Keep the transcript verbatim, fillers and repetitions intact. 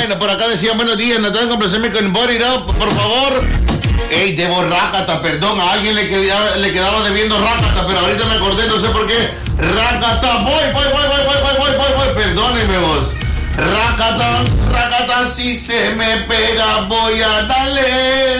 Bueno, por acá decían buenos días, no tengo que complacerme con Body Up, por favor. Ey, debo Rakata, perdón, a alguien le quedaba, le quedaba debiendo Rakata, pero ahorita me acordé, no sé por qué. Rakata, voy, voy, voy, voy, voy, voy, voy, voy, voy, perdóneme vos. Rakata, Rakata, si se me pega voy a darle.